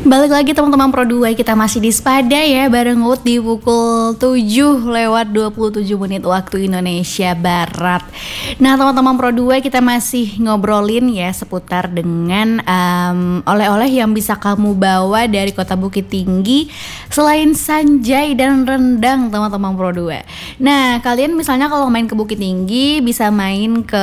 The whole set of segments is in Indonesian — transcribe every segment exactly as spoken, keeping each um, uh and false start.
Balik lagi teman-teman Pro dua, kita masih di Spada ya, bareng Ut di pukul tujuh lewat dua puluh tujuh menit waktu Indonesia Barat. Nah teman-teman Pro dua, kita masih ngobrolin ya seputar dengan um, oleh-oleh yang bisa kamu bawa dari kota Bukit Tinggi selain sanjay dan rendang teman-teman Pro dua. Nah kalian misalnya kalau main ke Bukit Tinggi bisa main ke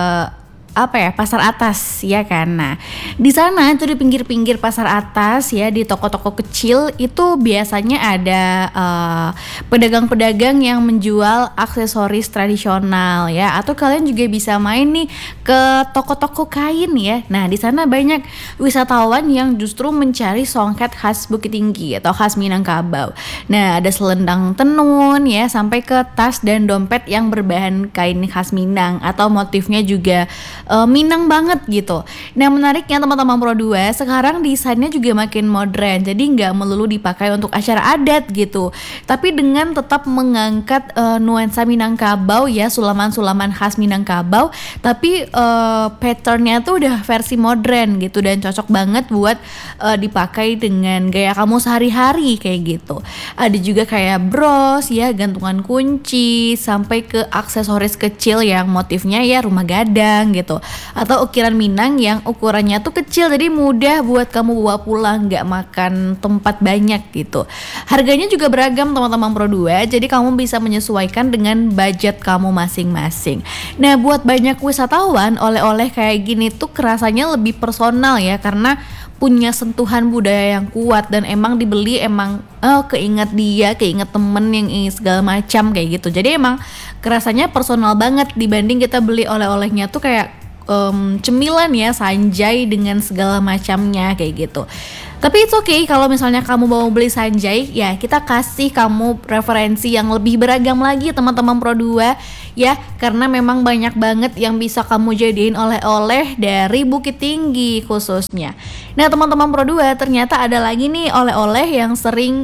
apa ya, pasar atas ya kan. Nah di sana itu di pinggir-pinggir pasar atas ya, di toko-toko kecil itu biasanya ada uh, pedagang-pedagang yang menjual aksesoris tradisional ya, atau kalian juga bisa main nih ke toko-toko kain ya. Nah di sana banyak wisatawan yang justru mencari songket khas Bukit Tinggi atau khas Minangkabau. Nah ada selendang tenun ya, sampai ke tas dan dompet yang berbahan kain khas Minang atau motifnya juga Uh, Minang banget gitu. Nah menariknya teman-teman Pro dua, sekarang desainnya juga makin modern, jadi nggak melulu dipakai untuk acara adat gitu, tapi dengan tetap mengangkat uh, nuansa Minangkabau ya, sulaman-sulaman khas Minangkabau, tapi uh, patternnya tuh udah versi modern gitu dan cocok banget buat uh, dipakai dengan gaya kamu sehari-hari kayak gitu. Ada juga kayak bros ya, gantungan kunci, sampai ke aksesoris kecil yang motifnya ya rumah gadang gitu, atau ukiran Minang yang ukurannya tuh kecil, jadi mudah buat kamu bawa pulang, nggak makan tempat banyak gitu. Harganya juga beragam teman-teman Pro dua, jadi kamu bisa menyesuaikan dengan budget kamu masing-masing. Nah buat banyak wisatawan, oleh-oleh kayak gini tuh kerasanya lebih personal ya, karena punya sentuhan budaya yang kuat dan emang dibeli emang oh, keinget dia, keinget temen yang ingin segala macam kayak gitu. Jadi emang kerasanya personal banget dibanding kita beli oleh-olehnya tuh kayak Um, cemilan ya, sanjay dengan segala macamnya kayak gitu. Tapi it's okay kalau misalnya kamu mau beli sanjay ya, kita kasih kamu referensi yang lebih beragam lagi teman-teman Pro dua ya, karena memang banyak banget yang bisa kamu jadiin oleh-oleh dari Bukit Tinggi khususnya. Nah teman-teman Pro dua, ternyata ada lagi nih oleh-oleh yang sering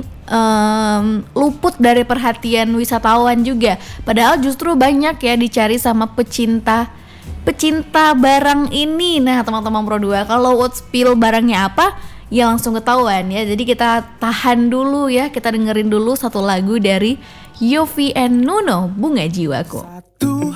um, luput dari perhatian wisatawan juga, padahal justru banyak ya dicari sama pecinta pecinta barang ini. Nah teman-teman Pro dua, kalau Ut spill barangnya apa ya langsung ketahuan ya. Jadi kita tahan dulu ya, kita dengerin dulu satu lagu dari Yofi and Nuno, Bunga Jiwaku.